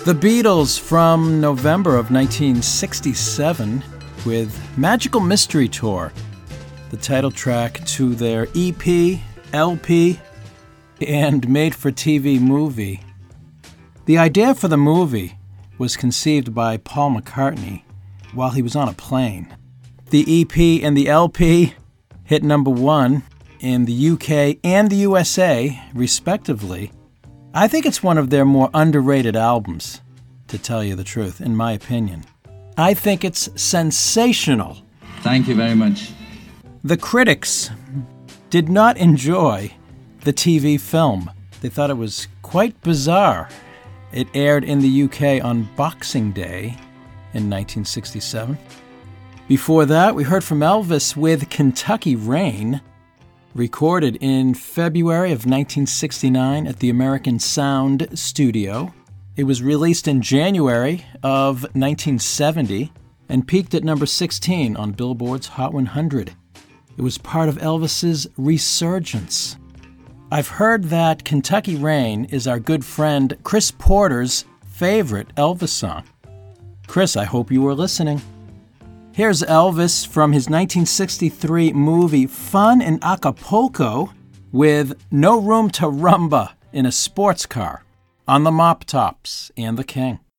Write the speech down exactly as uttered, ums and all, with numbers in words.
The Beatles from November of nineteen sixty-seven with Magical Mystery Tour, the title track to their E P, L P, and made-for-T V movie. The idea for the movie was conceived by Paul McCartney while he was on a plane. The E P and the L P hit number one in the U K and the U S A, respectively. I think it's one of their more underrated albums, to tell you the truth, in my opinion. I think it's sensational. Thank you very much. The critics did not enjoy the T V film. They thought it was quite bizarre. It aired in the U K on Boxing Day in nineteen sixty-seven. Before that, we heard from Elvis with Kentucky Rain, recorded in February of nineteen sixty-nine at the American Sound Studio. It was released in January of nineteen seventy and peaked at number sixteen on Billboard's Hot one hundred. It was part of Elvis's resurgence. I've heard that Kentucky Rain is our good friend Chris Porter's favorite Elvis song. Chris, I hope you were listening. Here's Elvis from his nineteen sixty-three movie Fun in Acapulco with No Room to Rumba in a Sports Car on the Mop Tops and the King.